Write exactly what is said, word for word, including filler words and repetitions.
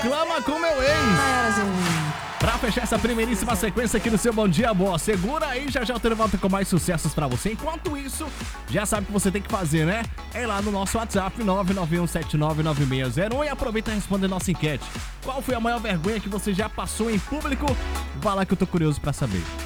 Reclama com meu ex. Pra fechar essa primeiríssima sequência aqui no seu Bom Dia Boa, segura aí, já já eu tô volta com mais sucessos pra você. Enquanto isso, já sabe o que você tem que fazer, né? É lá no nosso WhatsApp nove nove um sete nove nove seis zero um e aproveita e responde a nossa enquete. Qual foi a maior vergonha que você já passou em público? Vai lá que eu tô curioso pra saber.